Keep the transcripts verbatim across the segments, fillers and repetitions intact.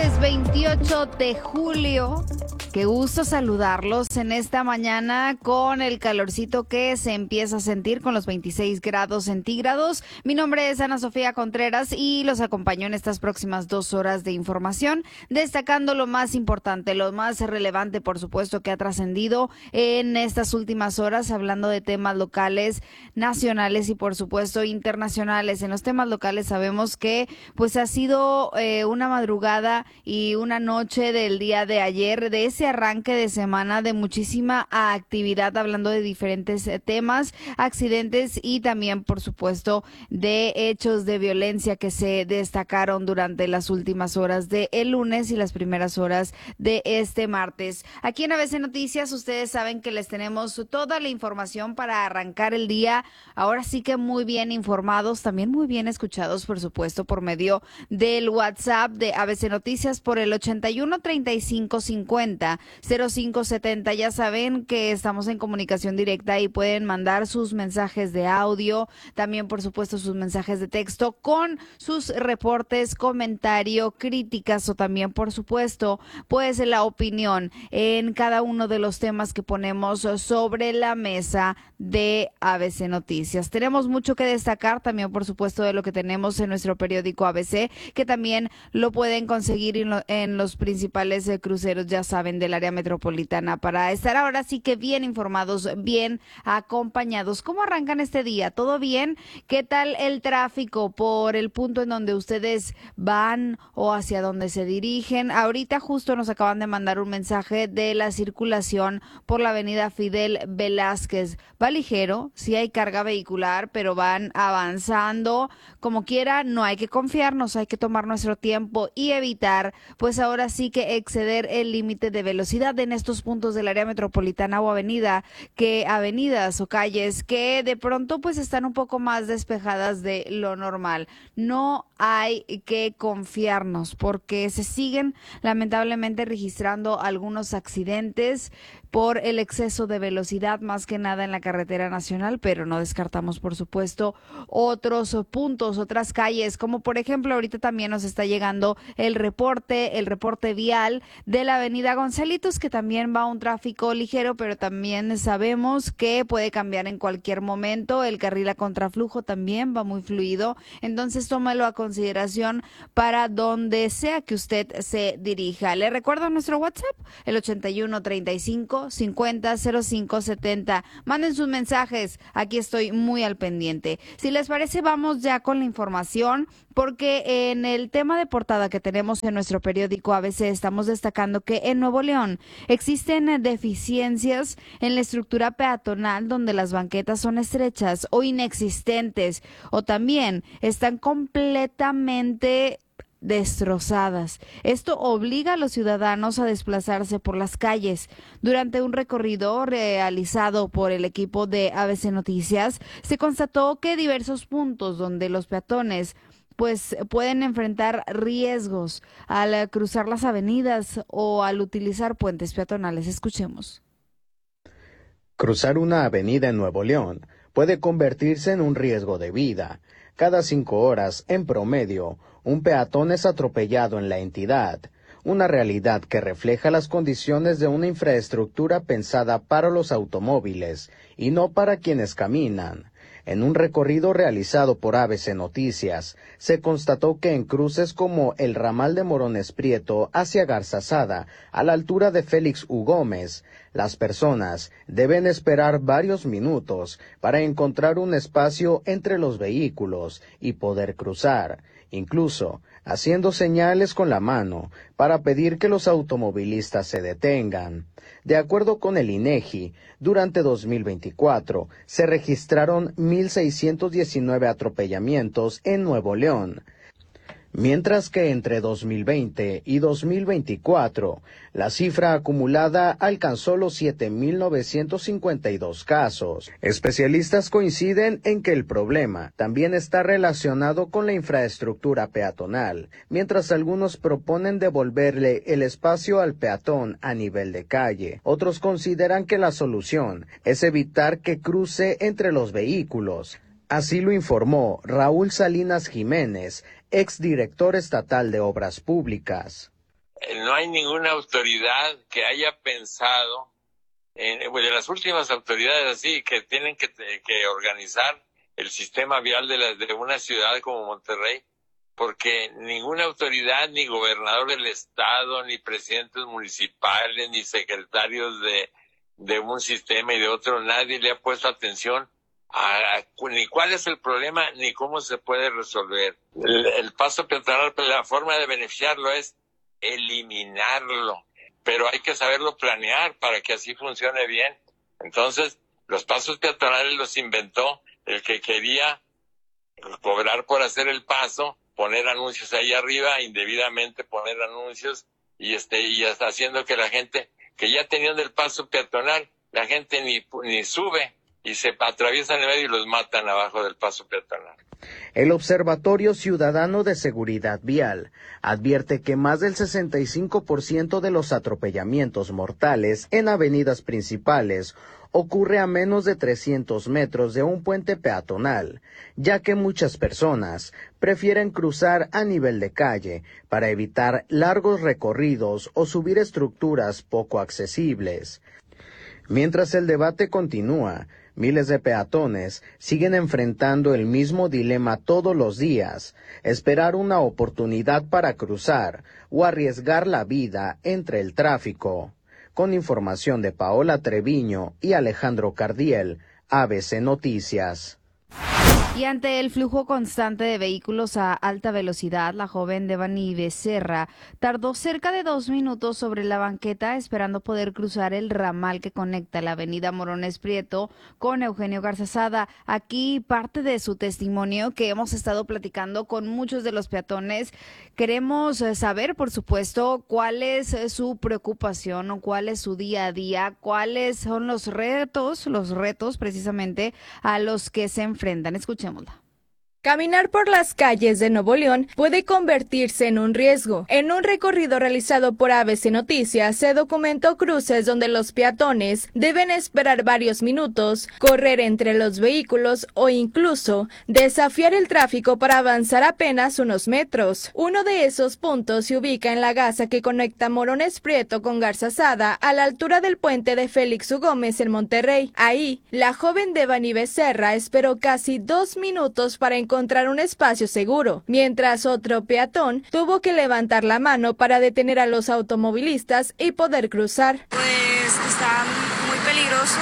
martes veintiocho de julio. Qué gusto saludarlos en esta mañana con el calorcito que se empieza a sentir con los veintiséis grados centígrados. Mi nombre es Ana Sofía Contreras y los acompaño en estas próximas dos horas de información, destacando lo más importante, lo más relevante, por supuesto, que ha trascendido en estas últimas horas, hablando de temas locales, nacionales y, por supuesto, internacionales. En los temas locales sabemos que pues ha sido eh, una madrugada y una noche del día de ayer, de ese arranque de semana de muchísima actividad, hablando de diferentes temas, accidentes y también, por supuesto, de hechos de violencia que se destacaron durante las últimas horas del lunes y las primeras horas de este martes. Aquí en A B C Noticias, ustedes saben que les tenemos toda la información para arrancar el día, ahora sí que muy bien informados, también muy bien escuchados, por supuesto, por medio del WhatsApp de A B C Noticias por el ochenta y uno treinta y cinco cincuenta cero cinco setenta. Ya saben que estamos en comunicación directa y pueden mandar sus mensajes de audio, también por supuesto sus mensajes de texto con sus reportes, comentario, críticas o también por supuesto pues la opinión en cada uno de los temas que ponemos sobre la mesa de A B C Noticias. Tenemos mucho que destacar también por supuesto de lo que tenemos en nuestro periódico A B C, que también lo pueden conseguir en, lo, en los principales eh, cruceros, ya saben, del área metropolitana, para estar ahora sí que bien informados, bien acompañados. ¿Cómo arrancan este día? ¿Todo bien? ¿Qué tal el tráfico por el punto en donde ustedes van o hacia donde se dirigen? Ahorita justo nos acaban de mandar un mensaje de la circulación por la avenida Fidel Velázquez. Va ligero, sí hay carga vehicular, pero van avanzando. Como quiera, no hay que confiarnos, hay que tomar nuestro tiempo y evitar, pues ahora sí que exceder el límite de velocidad en estos puntos del área metropolitana o avenida, que avenidas o calles que de pronto pues están un poco más despejadas de lo normal. No hay que confiarnos porque se siguen lamentablemente registrando algunos accidentes por el exceso de velocidad, más que nada en la carretera nacional, pero no descartamos, por supuesto, otros puntos, otras calles, como por ejemplo ahorita también nos está llegando el reporte, el reporte vial de la avenida Gonzalitos, que también va un tráfico ligero, pero también sabemos que puede cambiar en cualquier momento. El carril a contraflujo también va muy fluido, entonces tómalo a consideración para donde sea que usted se dirija. Le recuerdo nuestro WhatsApp, el ochenta y uno treinta y cinco cincuenta cero cinco setenta. Manden sus mensajes, aquí estoy muy al pendiente. Si les parece, vamos ya con la información, porque en el tema de portada que tenemos en nuestro periódico A B C estamos destacando que en Nuevo León existen deficiencias en la estructura peatonal, donde las banquetas son estrechas o inexistentes, o también están completamente destrozadas. Esto obliga a los ciudadanos a desplazarse por las calles. Durante un recorrido realizado por el equipo de A B C Noticias, se constató que diversos puntos donde los peatones pues pueden enfrentar riesgos al cruzar las avenidas o al utilizar puentes peatonales. Escuchemos. Cruzar una avenida en Nuevo León puede convertirse en un riesgo de vida. Cada cinco horas, en promedio, un peatón es atropellado en la entidad, una realidad que refleja las condiciones de una infraestructura pensada para los automóviles y no para quienes caminan. En un recorrido realizado por A B C Noticias, se constató que en cruces como el ramal de Morones Prieto hacia Garzazada, a la altura de Félix U. Gómez, las personas deben esperar varios minutos para encontrar un espacio entre los vehículos y poder cruzar, incluso haciendo señales con la mano para pedir que los automovilistas se detengan. De acuerdo con el INEGI, durante dos mil veinticuatro se registraron mil seiscientos diecinueve atropellamientos en Nuevo León, mientras que entre dos mil veinte y dos mil veinticuatro la cifra acumulada alcanzó los siete mil novecientos cincuenta y dos casos. Especialistas coinciden en que el problema también está relacionado con la infraestructura peatonal, mientras algunos proponen devolverle el espacio al peatón a nivel de calle. Otros consideran que la solución es evitar que cruce entre los vehículos. Así lo informó Raúl Salinas Jiménez, exdirector estatal de Obras Públicas. eh, no hay ninguna autoridad que haya pensado, en, bueno, de las últimas autoridades así, que tienen que, que organizar el sistema vial de, la, de una ciudad como Monterrey, porque ninguna autoridad, ni gobernador del estado, ni presidentes municipales, ni secretarios de, de un sistema y de otro, nadie le ha puesto atención a, a ni cuál es el problema, ni cómo se puede resolver. El, el paso peatonal, la forma de beneficiarlo es eliminarlo, pero hay que saberlo planear para que así funcione bien. Entonces, los pasos peatonales los inventó el que quería cobrar por hacer el paso, poner anuncios ahí arriba, indebidamente poner anuncios y este y hasta haciendo que la gente que ya teniendo el paso peatonal, la gente ni, ni sube y se atraviesan el medio y los matan abajo del paso peatonal. El Observatorio Ciudadano de Seguridad Vial advierte que más del sesenta y cinco por ciento de los atropellamientos mortales en avenidas principales ocurre a menos de trescientos metros de un puente peatonal, ya que muchas personas prefieren cruzar a nivel de calle para evitar largos recorridos o subir estructuras poco accesibles. Mientras el debate continúa, miles de peatones siguen enfrentando el mismo dilema todos los días, esperar una oportunidad para cruzar o arriesgar la vida entre el tráfico. Con información de Paola Treviño y Alejandro Cardiel, A B C Noticias. Y ante el flujo constante de vehículos a alta velocidad, la joven Devani Becerra tardó cerca de dos minutos sobre la banqueta esperando poder cruzar el ramal que conecta la avenida Morones Prieto con Eugenio Garzazada. Aquí parte de su testimonio que hemos estado platicando con muchos de los peatones. Queremos saber, por supuesto, cuál es su preocupación o cuál es su día a día, cuáles son los retos, los retos precisamente a los que se enfrentan. Escuchen. Caminar por las calles de Nuevo León puede convertirse en un riesgo. En un recorrido realizado por A B C Noticias se documentó cruces donde los peatones deben esperar varios minutos, correr entre los vehículos o incluso desafiar el tráfico para avanzar apenas unos metros. Uno de esos puntos se ubica en la gasa que conecta Morones Prieto con Garzazada a la altura del puente de Félix U. Gómez en Monterrey. Ahí, la joven Devani Becerra esperó casi dos minutos para encontrar encontrar un espacio seguro, mientras otro peatón tuvo que levantar la mano para detener a los automovilistas y poder cruzar. Pues está muy peligroso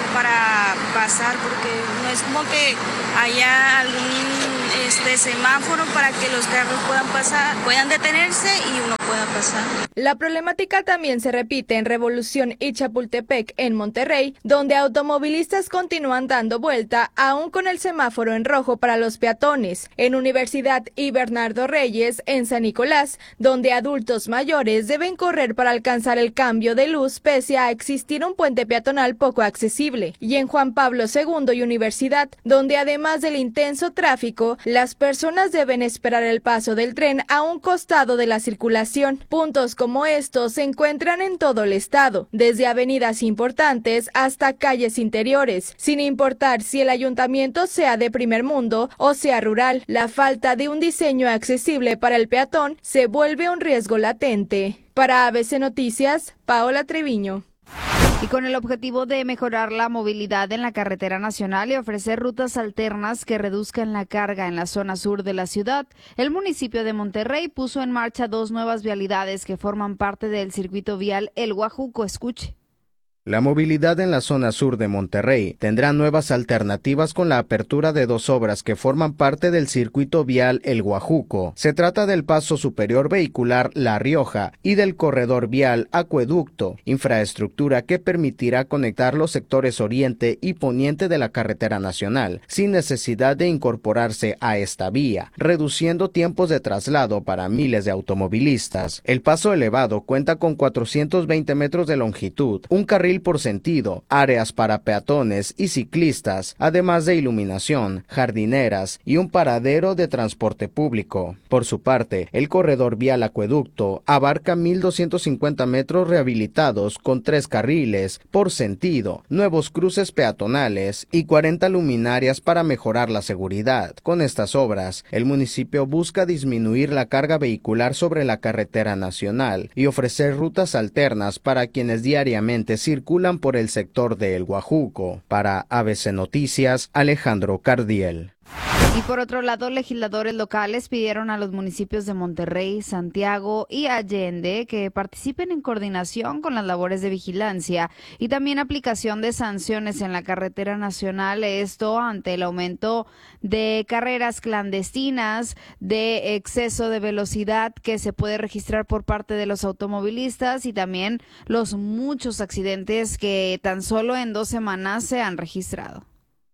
para pasar porque no es como que haya algún este semáforo para que los carros puedan pasar, puedan detenerse y uno pueda pasar. La problemática también se repite en Revolución y Chapultepec en Monterrey, donde automovilistas continúan dando vuelta aún con el semáforo en rojo para los peatones. En Universidad y Bernardo Reyes en San Nicolás, donde adultos mayores deben correr para alcanzar el cambio de luz pese a existir un puente peatonal poco accesible. Y en Juan Pablo segundo y Universidad, donde además del intenso tráfico, las personas deben esperar el paso del tren a un costado de la circulación. Puntos como estos se encuentran en todo el estado, desde avenidas importantes hasta calles interiores, sin importar si el ayuntamiento sea de primer mundo o sea rural. La falta de un diseño accesible para el peatón se vuelve un riesgo latente. Para A B C Noticias, Paola Treviño. Y con el objetivo de mejorar la movilidad en la carretera nacional y ofrecer rutas alternas que reduzcan la carga en la zona sur de la ciudad, el municipio de Monterrey puso en marcha dos nuevas vialidades que forman parte del circuito vial El Guajuco. Escuche. La movilidad en la zona sur de Monterrey tendrá nuevas alternativas con la apertura de dos obras que forman parte del circuito vial El Guajuco. Se trata del paso superior vehicular La Rioja y del corredor vial Acueducto, infraestructura que permitirá conectar los sectores oriente y poniente de la carretera nacional, sin necesidad de incorporarse a esta vía, reduciendo tiempos de traslado para miles de automovilistas. El paso elevado cuenta con cuatrocientos veinte metros de longitud, un carril carril por sentido, áreas para peatones y ciclistas, además de iluminación, jardineras y un paradero de transporte público. Por su parte, el corredor vial Acueducto abarca mil doscientos cincuenta metros rehabilitados con tres carriles por sentido, nuevos cruces peatonales y cuarenta luminarias para mejorar la seguridad. Con estas obras, el municipio busca disminuir la carga vehicular sobre la carretera nacional y ofrecer rutas alternas para quienes diariamente circulan por el sector de El Guajuco. Para A B C Noticias, Alejandro Cardiel. Y por otro lado, legisladores locales pidieron a los municipios de Monterrey, Santiago y Allende que participen en coordinación con las labores de vigilancia y también aplicación de sanciones en la carretera nacional, esto ante el aumento de carreras clandestinas, de exceso de velocidad que se puede registrar por parte de los automovilistas y también los muchos accidentes que tan solo en dos semanas se han registrado.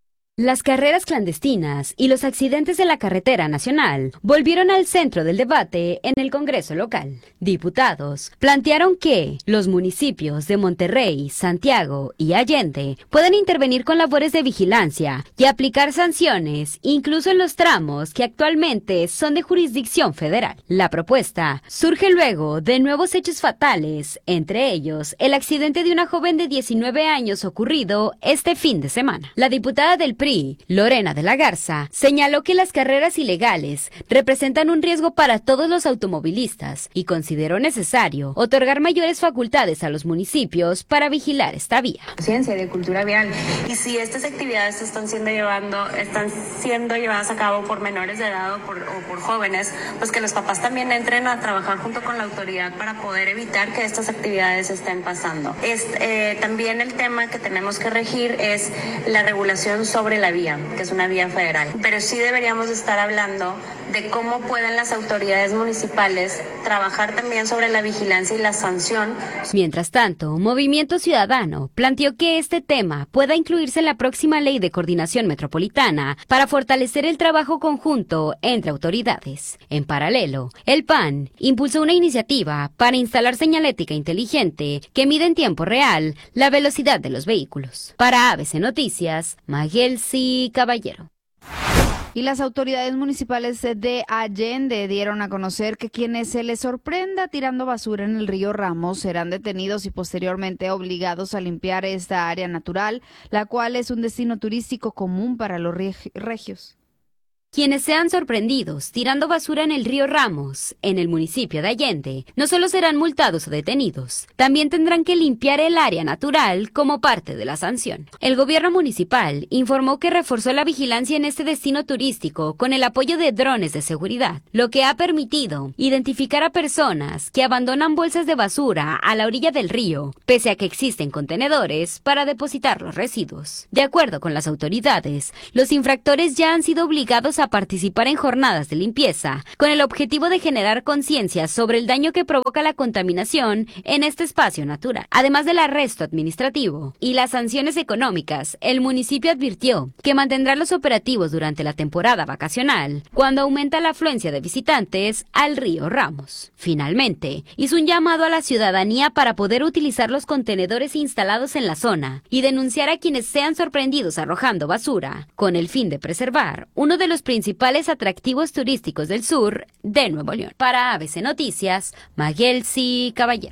Las carreras clandestinas y los accidentes de la carretera nacional volvieron al centro del debate en el Congreso local. Diputados plantearon que los municipios de Monterrey, Santiago y Allende pueden intervenir con labores de vigilancia y aplicar sanciones, incluso en los tramos que actualmente son de jurisdicción federal. La propuesta surge luego de nuevos hechos fatales, entre ellos el accidente de una joven de diecinueve años ocurrido este fin de semana. La diputada del P R I, Lorena de la Garza, señaló que las carreras ilegales representan un riesgo para todos los automovilistas y consideró necesario otorgar mayores facultades a los municipios para vigilar esta vía. Ciencia de cultura vial. Y si estas actividades están siendo llevando, están siendo llevadas a cabo por menores de edad o por, o por jóvenes, pues que los papás también entren a trabajar junto con la autoridad para poder evitar que estas actividades estén pasando. Es, eh, también el tema que tenemos que regir es la regulación sobre la vía, que es una vía federal. Pero sí deberíamos estar hablando de cómo pueden las autoridades municipales trabajar también sobre la vigilancia y la sanción. Mientras tanto, Movimiento Ciudadano planteó que este tema pueda incluirse en la próxima Ley de Coordinación Metropolitana para fortalecer el trabajo conjunto entre autoridades. En paralelo, el P A N impulsó una iniciativa para instalar señalética inteligente que mide en tiempo real la velocidad de los vehículos. Para A B C Noticias, Maguel Sí, Caballero. Y las autoridades municipales de Allende dieron a conocer que quienes se les sorprenda tirando basura en el río Ramos serán detenidos y posteriormente obligados a limpiar esta área natural, la cual es un destino turístico común para los regios. Quienes sean sorprendidos tirando basura en el río Ramos, en el municipio de Allende, no solo serán multados o detenidos, también tendrán que limpiar el área natural como parte de la sanción. El gobierno municipal informó que reforzó la vigilancia en este destino turístico con el apoyo de drones de seguridad, lo que ha permitido identificar a personas que abandonan bolsas de basura a la orilla del río, pese a que existen contenedores para depositar los residuos. De acuerdo con las autoridades, los infractores ya han sido obligados a participar en jornadas de limpieza, con el objetivo de generar conciencia sobre el daño que provoca la contaminación en este espacio natural. Además del arresto administrativo y las sanciones económicas, el municipio advirtió que mantendrá los operativos durante la temporada vacacional, cuando aumenta la afluencia de visitantes al río Ramos. Finalmente, hizo un llamado a la ciudadanía para poder utilizar los contenedores instalados en la zona y denunciar a quienes sean sorprendidos arrojando basura, con el fin de preservar uno de los principales atractivos turísticos del sur de Nuevo León. Para A B C Noticias, Maguel Sí, Caballero.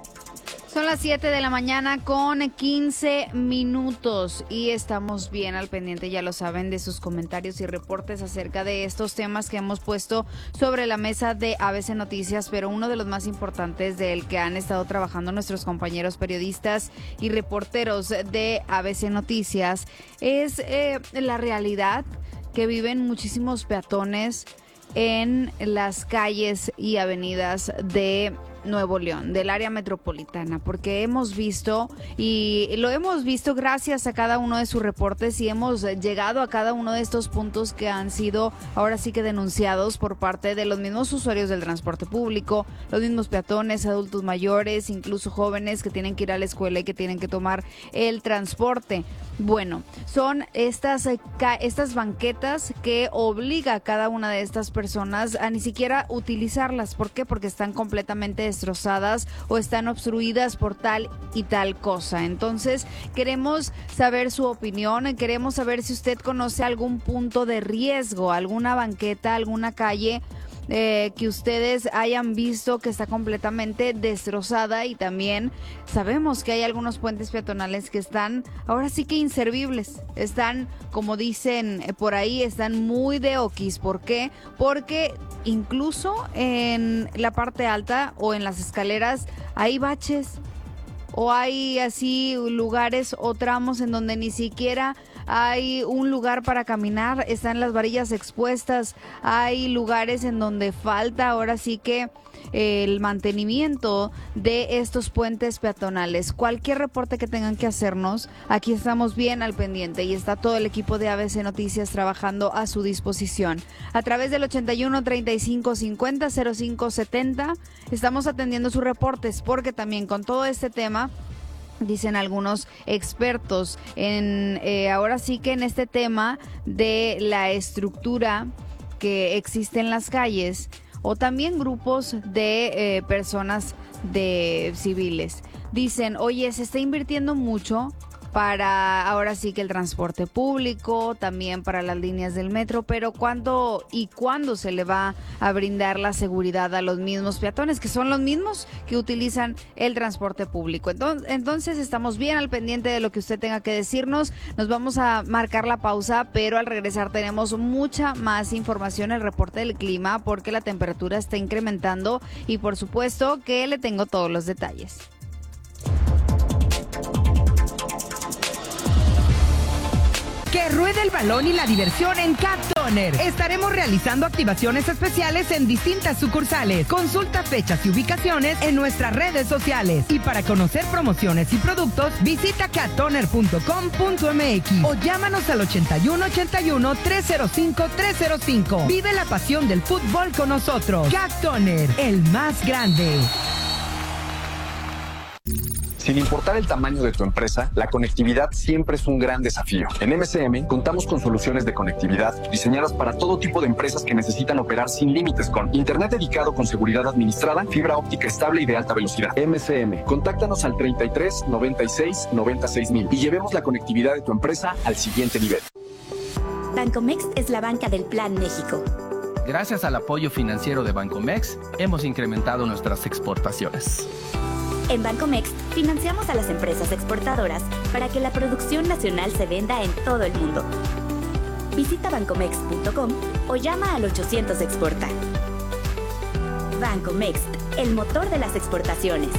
Son las siete de la mañana con quince minutos y estamos bien al pendiente, ya lo saben, de sus comentarios y reportes acerca de estos temas que hemos puesto sobre la mesa de A B C Noticias, pero uno de los más importantes del que han estado trabajando nuestros compañeros periodistas y reporteros de A B C Noticias es eh, la realidad que viven muchísimos peatones en las calles y avenidas de Nuevo León, del área metropolitana, porque hemos visto y lo hemos visto gracias a cada uno de sus reportes y hemos llegado a cada uno de estos puntos que han sido ahora sí que denunciados por parte de los mismos usuarios del transporte público, los mismos peatones, adultos mayores, incluso jóvenes que tienen que ir a la escuela y que tienen que tomar el transporte. Bueno, son estas, estas banquetas que obliga a cada una de estas personas a ni siquiera utilizarlas. ¿Por qué? Porque están completamente destrozadas o están obstruidas por tal y tal cosa. Entonces, queremos saber su opinión, queremos saber si usted conoce algún punto de riesgo, alguna banqueta, alguna calle Eh, que ustedes hayan visto que está completamente destrozada, y también sabemos que hay algunos puentes peatonales que están ahora sí que inservibles, están, como dicen por ahí, están muy de oquis. ¿Por qué? Porque incluso en la parte alta o en las escaleras hay baches, o hay así lugares o tramos en donde ni siquiera hay un lugar para caminar, están las varillas expuestas, hay lugares en donde falta ahora sí que el mantenimiento de estos puentes peatonales. Cualquier reporte que tengan que hacernos, aquí estamos bien al pendiente y está todo el equipo de A B C Noticias trabajando a su disposición. A través del ochenta y uno, treinta y cinco, cincuenta, cero cinco setenta estamos atendiendo sus reportes, porque también con todo este tema, dicen algunos expertos en eh, ahora sí que en este tema de la estructura que existe en las calles, o también grupos de eh, personas de civiles, dicen, oye, se está invirtiendo mucho para ahora sí que el transporte público, también para las líneas del metro, pero ¿cuándo y cuándo se le va a brindar la seguridad a los mismos peatones, que son los mismos que utilizan el transporte público? Entonces, entonces estamos bien al pendiente de lo que usted tenga que decirnos. Nos vamos a marcar la pausa, pero al regresar tenemos mucha más información, el reporte del clima, porque la temperatura está incrementando y por supuesto que le tengo todos los detalles. Que ruede el balón y la diversión en Cat Toner. Estaremos realizando activaciones especiales en distintas sucursales. Consulta fechas y ubicaciones en nuestras redes sociales. Y para conocer promociones y productos, visita cat toner punto com punto m x o llámanos al ochenta y uno, ochenta y uno, trescientos cinco, trescientos cinco. Vive la pasión del fútbol con nosotros. Cat Toner, el más grande. Sin importar el tamaño de tu empresa, la conectividad siempre es un gran desafío. En M C M contamos con soluciones de conectividad diseñadas para todo tipo de empresas que necesitan operar sin límites, con internet dedicado con seguridad administrada, fibra óptica estable y de alta velocidad. M C M, contáctanos al treinta y tres, noventa y seis, noventa y seis mil y llevemos la conectividad de tu empresa al siguiente nivel. Bancomext es la banca del Plan México. Gracias al apoyo financiero de Bancomext, hemos incrementado nuestras exportaciones. En Bancomext financiamos a las empresas exportadoras para que la producción nacional se venda en todo el mundo. Visita bancomext punto com o llama al ochocientos exporta. Bancomext, el motor de las exportaciones.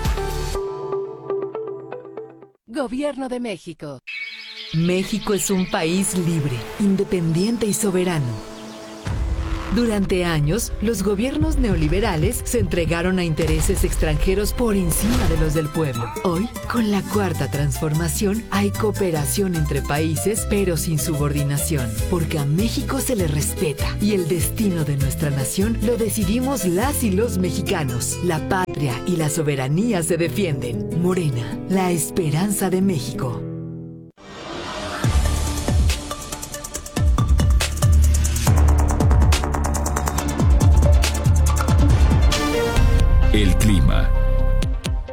Gobierno de México. México es un país libre, independiente y soberano. Durante años, los gobiernos neoliberales se entregaron a intereses extranjeros por encima de los del pueblo. Hoy, con la Cuarta Transformación, hay cooperación entre países, pero sin subordinación, porque a México se le respeta y el destino de nuestra nación lo decidimos las y los mexicanos. La patria y la soberanía se defienden. Morena, la esperanza de México. El clima